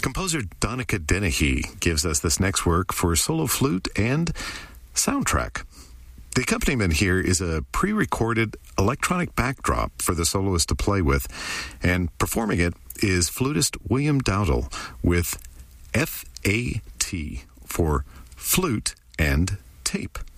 Composer Donica Dennehy gives us this next work for solo flute and soundtrack. The accompaniment here is a pre-recorded electronic backdrop for the soloist to play with, and performing it is flutist William Dowdle with FAT for flute and tape.